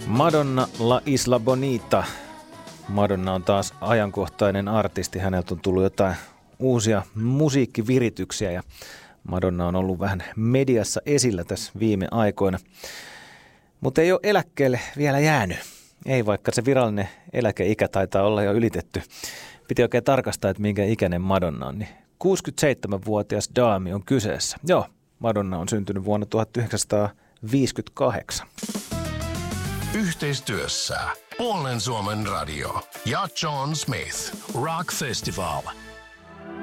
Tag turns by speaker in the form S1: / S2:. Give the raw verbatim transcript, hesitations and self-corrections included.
S1: Madonna La Isla Bonita. Madonna on taas ajankohtainen artisti. Häneltä on tullut jotain uusia musiikkivirityksiä ja Madonna on ollut vähän mediassa esillä tässä viime aikoina. Mutta ei ole eläkkeelle vielä jäänyt. Ei, vaikka se virallinen eläkeikä taitaa olla jo ylitetty. Piti oikein tarkastaa, että minkä ikäinen Madonna on. Niin kuusikymmentäseitsemänvuotias daami on kyseessä. Joo, Madonna on syntynyt vuonna tuhatyhdeksänsataaviisikymmentäkahdeksan.
S2: Yhteistyössä Puolen Suomen radio ja John Smith Rock Festival.